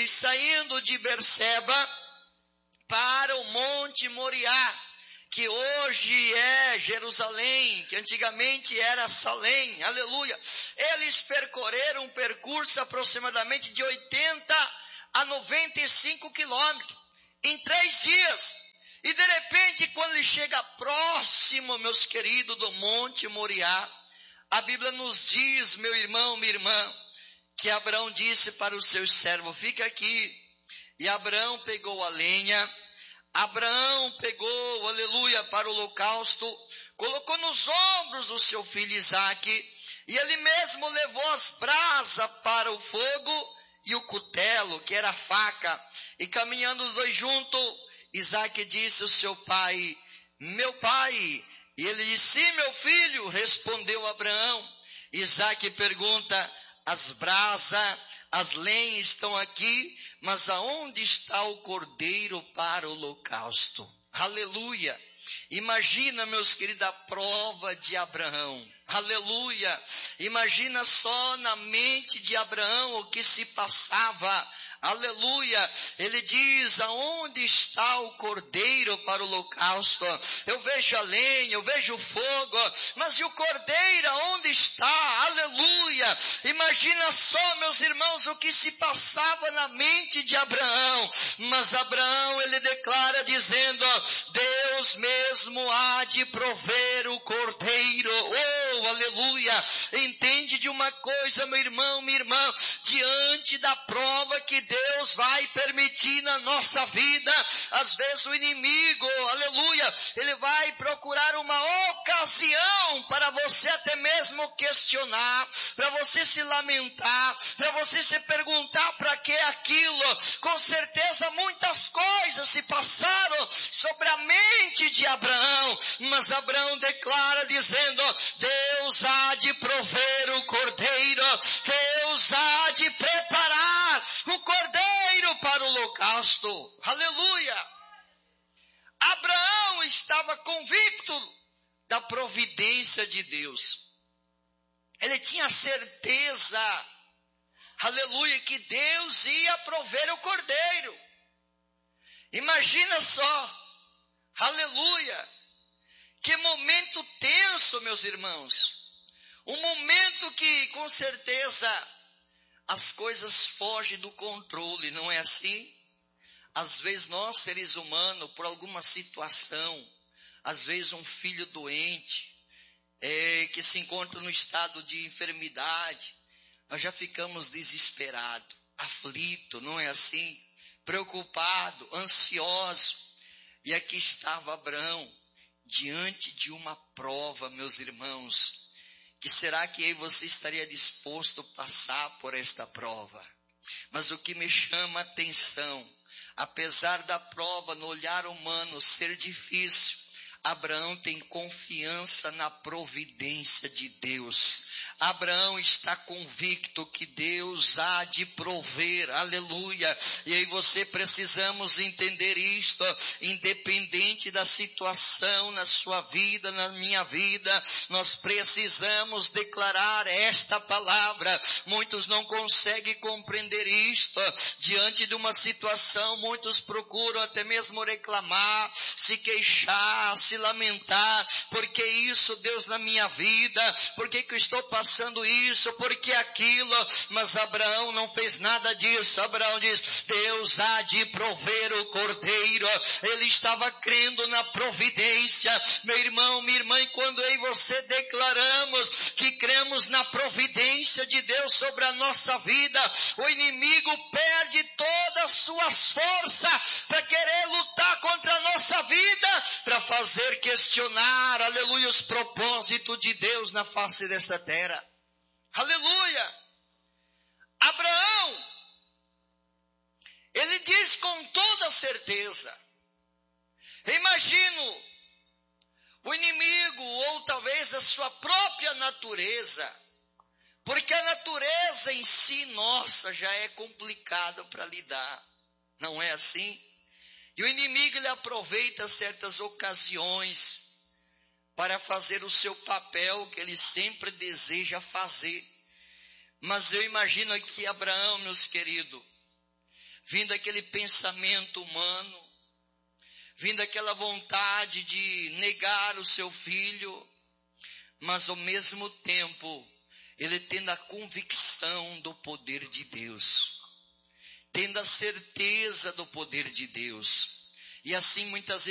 eles saindo de Berseba para o Monte Moriá, que hoje é Jerusalém, que antigamente era Salém, aleluia. Eles percorreram um percurso aproximadamente de 80 a 95 quilômetros, em 3 dias. E de repente, quando ele chega próximo, meus queridos, do Monte Moriá, a Bíblia nos diz, meu irmão, minha irmã, que Abraão disse para os seus servos, fica aqui. E Abraão pegou a lenha, Abraão pegou, aleluia, para o holocausto, colocou nos ombros do seu filho Isaque, e ele mesmo levou as brasas para o fogo e o cutelo, que era a faca, e caminhando os dois juntos, Isaque disse ao seu pai, meu pai, e ele disse, sim, meu filho, respondeu Abraão. Isaque pergunta, as brasas, as lenhas estão aqui, mas aonde está o cordeiro para o holocausto? Aleluia! Imagina, meus queridos, a prova de Abraão. Aleluia! Imagina só na mente de Abraão o que se passava. Aleluia, ele diz, aonde está o cordeiro para o holocausto? Eu vejo a lenha, eu vejo o fogo, mas e o cordeiro, aonde está? Aleluia, imagina só, meus irmãos, o que se passava na mente de Abraão. Mas Abraão, ele declara dizendo, Deus mesmo há de prover o cordeiro. Oh, aleluia, entende de uma coisa, meu irmão, minha irmã, diante da prova que Deus vai permitir na nossa vida, às vezes o inimigo, aleluia, ele vai procurar uma ocasião para você até mesmo questionar, para você se lamentar, para você se perguntar para que aquilo. Com certeza muitas coisas se passaram sobre a mente de Abraão, mas Abraão declara dizendo, Deus há de prover o cordeiro, Deus há de preparar o cordeiro para o holocausto. Aleluia! Abraão estava convicto da providência de Deus. Ele tinha certeza, aleluia, que Deus ia prover o cordeiro. Imagina só, aleluia, que momento tenso, meus irmãos. Um momento que com certeza as coisas fogem do controle, não é assim? Às vezes nós, seres humanos, por alguma situação, às vezes um filho doente, que se encontra no estado de enfermidade, nós já ficamos desesperados, aflitos, não é assim? Preocupado, ansioso. E aqui estava Abraão, diante de uma prova, meus irmãos. Que será que aí você estaria disposto a passar por esta prova? Mas o que me chama a atenção, apesar da prova no olhar humano ser difícil, Abraão tem confiança na providência de Deus. Abraão está convicto que Deus há de prover, aleluia. E aí você precisamos entender isto, independente da situação na sua vida, na minha vida, nós precisamos declarar esta palavra. Muitos não conseguem compreender isto, diante de uma situação, muitos procuram até mesmo reclamar, se queixar, se lamentar, porque isso, Deus, na minha vida, porque que eu estou passando isso, porque aquilo, mas Abraão não fez nada disso. Abraão diz, Deus há de prover o cordeiro. Ele estava crendo na providência. Meu irmão, minha irmã, e quando eu e você declaramos que cremos na providência de Deus sobre a nossa vida, o inimigo perde todas as suas forças para querer lutar contra a nossa vida, para fazer questionar, aleluia, os propósitos de Deus na face desta terra. Aleluia! Abraão, ele diz com toda certeza, imagino o inimigo, ou talvez a sua própria natureza, porque a natureza em si, nossa, já é complicada para lidar, não é assim? E o inimigo, ele aproveita certas ocasiões para fazer o seu papel que ele sempre deseja fazer. Mas eu imagino que Abraão, meus queridos, vindo aquele pensamento humano, vindo aquela vontade de negar o seu filho, mas ao mesmo tempo, ele tendo a convicção do poder de Deus, tendo a certeza do poder de Deus. E assim muitas